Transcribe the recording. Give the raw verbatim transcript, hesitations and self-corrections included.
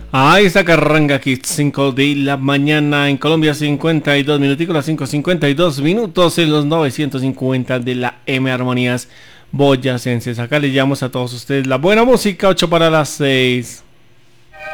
Ahí está Carranga Kids, cinco de la mañana en Colombia, cincuenta y dos minuticos, las cinco cincuenta y dos minutos en los novecientos cincuenta de la M Armonías boyacenses. Acá les llevamos a todos ustedes la buena música, ocho para las seis.